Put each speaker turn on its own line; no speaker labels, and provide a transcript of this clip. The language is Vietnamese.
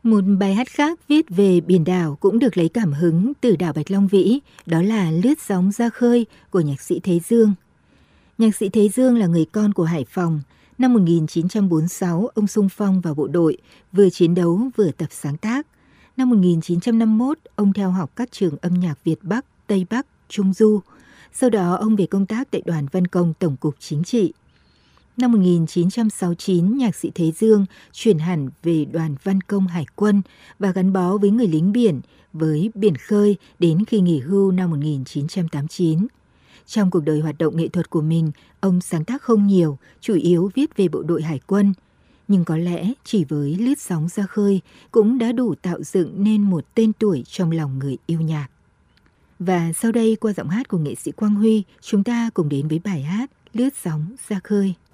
Một bài hát khác viết về biển đảo cũng được lấy cảm hứng từ đảo Bạch Long Vĩ, đó là Lướt sóng ra khơi của nhạc sĩ Thế Dương. Nhạc sĩ Thế Dương là người con của Hải Phòng. Năm 1946, ông xung phong vào bộ đội, vừa chiến đấu vừa tập sáng tác. Năm 1951, ông theo học các trường âm nhạc Việt Bắc, Tây Bắc, Trung Du. Sau đó, ông về công tác tại Đoàn Văn Công Tổng cục Chính trị. Năm 1969, nhạc sĩ Thế Dương chuyển hẳn về Đoàn Văn Công Hải quân và gắn bó với người lính biển, với biển khơi đến khi nghỉ hưu năm 1989. Trong cuộc đời hoạt động nghệ thuật của mình, ông sáng tác không nhiều, chủ yếu viết về bộ đội hải quân. Nhưng có lẽ chỉ với Lướt sóng ra khơi cũng đã đủ tạo dựng nên một tên tuổi trong lòng người yêu nhạc. Và sau đây qua giọng hát của nghệ sĩ Quang Huy, chúng ta cùng đến với bài hát Lướt sóng ra khơi.